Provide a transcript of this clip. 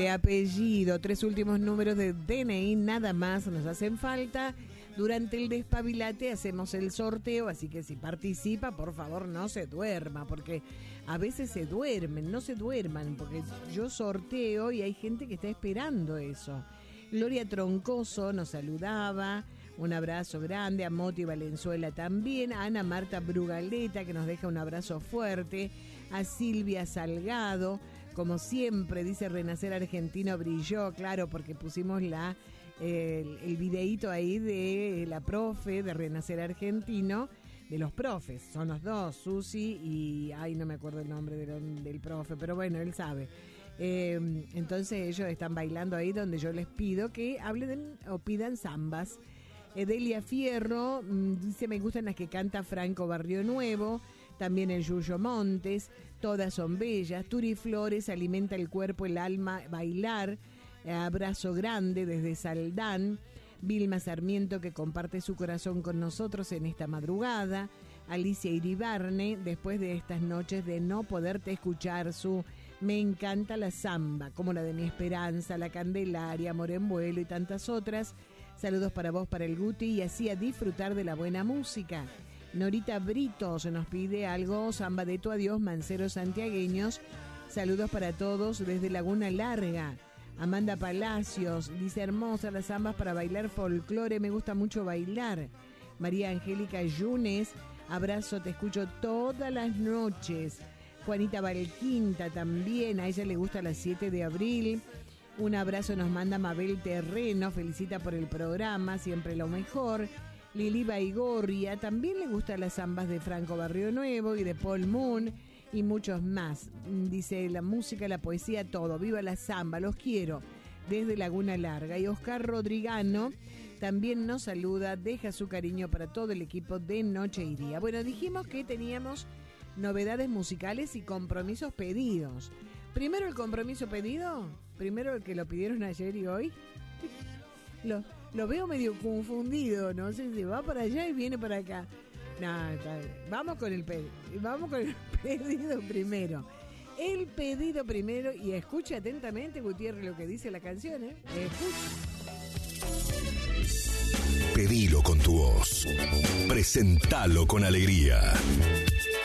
Apellido, 3 últimos números de DNI, nada más nos hacen falta. Durante el Despabilate hacemos el sorteo, así que si participa, por favor no se duerma, porque a veces se duermen, no se duerman, porque yo sorteo y hay gente que está esperando eso. Gloria Troncoso nos saludaba, un abrazo grande, a Moti Valenzuela también, a Ana Marta Brugaleta que nos deja un abrazo fuerte, a Silvia Salgado. Como siempre, dice Renacer Argentino brilló, claro, porque pusimos el videíto ahí de la profe de Renacer Argentino, de los profes, son los dos, Susi y, no me acuerdo el nombre del profe, pero bueno, él sabe. Entonces ellos están bailando ahí donde yo les pido que hablen o pidan zambas. Delia Fierro dice, me gustan las que canta Franco Barrio Nuevo, también el Yuyo Montes, todas son bellas. Turi Flores, alimenta el cuerpo, el alma, bailar. Abrazo grande desde Saldán. Vilma Sarmiento, que comparte su corazón con nosotros en esta madrugada. Alicia Iribarne, después de estas noches de no poderte escuchar, me encanta la samba, como la de Mi Esperanza, La Candelaria, Amor en Vuelo y tantas otras. Saludos para vos, para el Guti, y así a disfrutar de la buena música. Norita Brito se nos pide algo, samba de tu adiós, Manceros santiagueños. Saludos para todos desde Laguna Larga. Amanda Palacios dice, hermosa las zambas para bailar folclore, me gusta mucho bailar. María Angélica Yunes, abrazo, te escucho todas las noches. Juanita Valquinta también, a ella le gusta las 7 de abril. Un abrazo nos manda Mabel Terreno, felicita por el programa, siempre lo mejor. Lili Baigorria, también le gustan las zambas de Franco Barrio Nuevo y de Paul Moon y muchos más. Dice, la música, la poesía, todo. Viva la zamba, los quiero. Desde Laguna Larga. Y Oscar Rodrigano también nos saluda, deja su cariño para todo el equipo de Noche y Día. Bueno, dijimos que teníamos novedades musicales y compromisos pedidos. Primero el compromiso pedido, primero el que lo pidieron ayer y hoy. Lo veo medio confundido, no sé si va para allá y viene para acá. No, vamos con el pedido primero. El pedido primero, y escucha atentamente, Gutiérrez, lo que dice la canción, ¿eh? Escucha. Pedilo con tu voz. Presentalo con alegría.